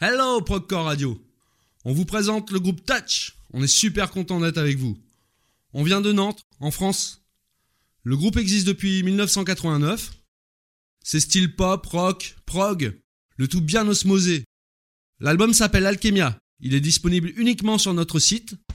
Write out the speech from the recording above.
Hello Progcore Radio. On vous présente le groupe Touch. On est super content d'être avec vous. On vient de Nantes, en France. Le groupe existe depuis 1989. C'est style pop, rock, prog, le tout bien osmosé. L'album s'appelle Alchemia. Il est disponible uniquement sur notre site